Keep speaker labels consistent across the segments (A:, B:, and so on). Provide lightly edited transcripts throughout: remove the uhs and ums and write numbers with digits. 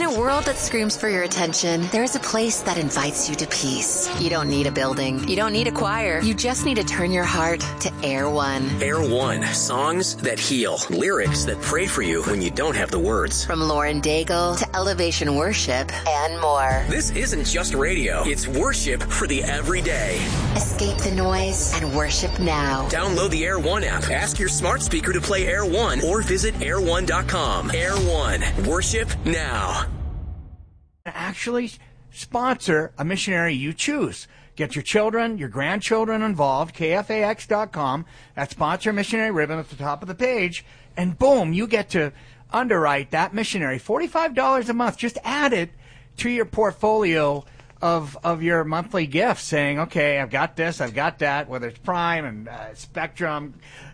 A: a world that screams for your attention, there is a place that invites you to peace. You don't need a building. You don't need a choir. You just need to turn your heart to Air One.
B: Air One. Songs that heal. Lyrics that pray for you when you don't have the words.
A: From Lauren Daigle to Elevation Worship and more.
B: This isn't just radio. It's worship for the everyday.
A: Escape the noise and worship now.
B: Download the Air One app. Ask your smart speaker to play Air One or visit air1.com. Air One. Worship now.
C: Actually sponsor a missionary you choose. Get your children, your grandchildren involved, kfax.com. That sponsor missionary ribbon at the top of the page. And boom, you get to underwrite that missionary. $45 a month. Just add it to your portfolio of your monthly gifts, saying, okay, I've got this, I've got that, whether it's Prime and Spectrum,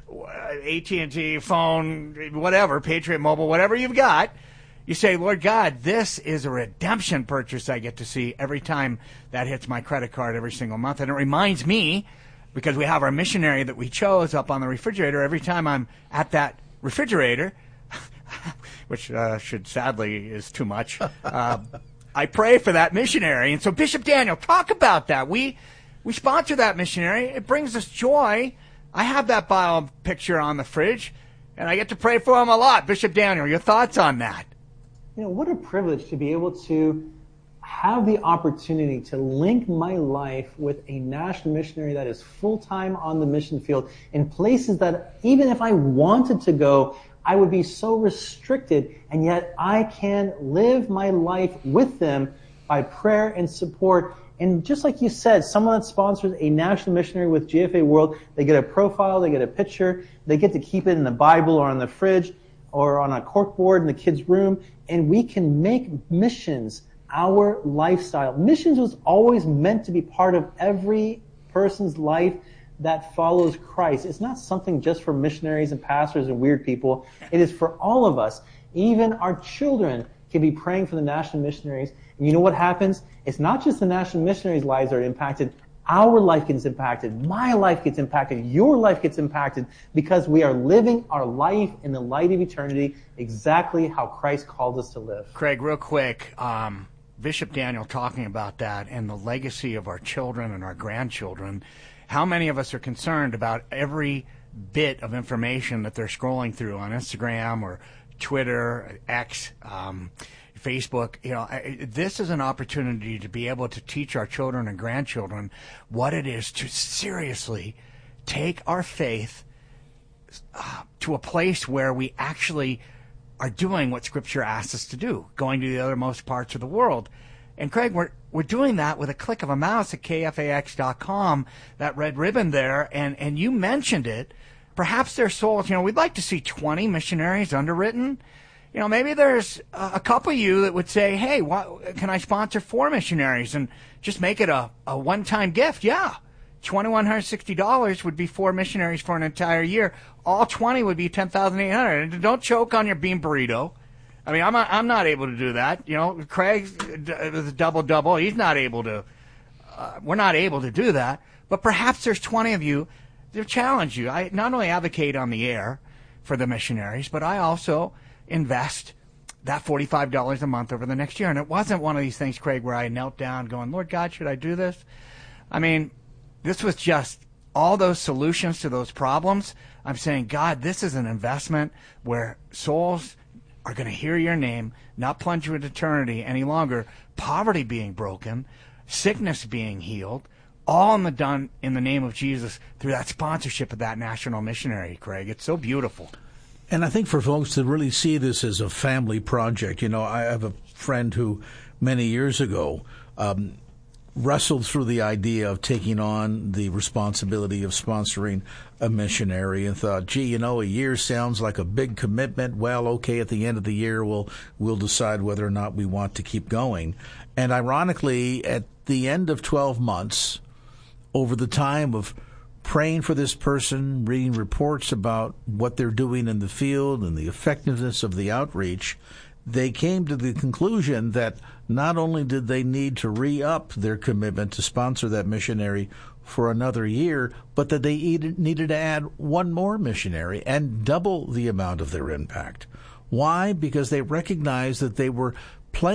C: AT&T, phone, whatever, Patriot Mobile, whatever you've got. You say, Lord God, this is a redemption purchase I get to see every time that hits my credit card every single month. And it reminds me, because we have our missionary that we chose up on the refrigerator, every time I'm at that refrigerator, which should sadly is too much, I pray for that missionary. And so, Bishop Daniel, talk about that. We sponsor that missionary. It brings us joy. I have that Bible picture on the fridge, and I get to pray for him a lot. Bishop Daniel, your thoughts on that?
D: You know, what a privilege to be able to have the opportunity to link my life with a national missionary that is full-time on the mission field in places that even if I wanted to go, I would be so restricted, and yet I can live my life with them by prayer and support. And just like you said, someone that sponsors a national missionary with GFA World, they get a profile, they get a picture, they get to keep it in the Bible or on the fridge or on a corkboard in the kids' room, and we can make missions our lifestyle. Missions was always meant to be part of every person's life that follows Christ. It's not something just for missionaries and pastors and weird people. It is for all of us. Even our children can be praying for the national missionaries. And you know what happens? It's not just the national missionaries' lives that are impacted. Our life gets impacted. My life gets impacted. Your life gets impacted because we are living our life in the light of eternity exactly how Christ called us to live.
C: Craig, real quick, Bishop Daniel talking about that and the legacy of our children and our grandchildren. How many of us are concerned about every bit of information that they're scrolling through on Instagram or Twitter, X, Facebook? You know, this is an opportunity to be able to teach our children and grandchildren what it is to seriously take our faith to a place where we actually are doing what Scripture asks us to do, going to the othermost parts of the world. And Craig, we're doing that with a click of a mouse at kfax.com, that red ribbon there, and you mentioned it. Perhaps their souls, you know, we'd like to see 20 missionaries underwritten. You know, maybe there's a couple of you that would say, hey, can I sponsor 4 missionaries and just make it a one-time gift? Yeah. $2,160 would be 4 missionaries for an entire year. All 20 would be $10,800. Don't choke on your bean burrito. I mean, I'm not able to do that. You know, Craig is a double. He's not able to. We're not able to do that. But perhaps there's 20 of you that challenge you. I not only advocate on the air for the missionaries, but I also invest that $45 a month over the next year. And it wasn't one of these things, Craig, where I knelt down going, Lord God, should I do this? I mean, this was just all those solutions to those problems. I'm saying, God, this is an investment where souls are going to hear your name, not plunge you into eternity any longer, poverty being broken, sickness being healed, all done in the name of Jesus through that sponsorship of that national missionary, Craig. It's so beautiful.
E: And I think for folks to really see this as a family project, you know, I have a friend who many years ago wrestled through the idea of taking on the responsibility of sponsoring a missionary and thought, gee, you know, a year sounds like a big commitment. Well, okay, at the end of the year, we'll decide whether or not we want to keep going. And ironically, at the end of 12 months, over the time of praying for this person, reading reports about what they're doing in the field and the effectiveness of the outreach, they came to the conclusion that not only did they need to re-up their commitment to sponsor that missionary for another year, but that they needed to add one more missionary and double the amount of their impact. Why? Because they recognized that they were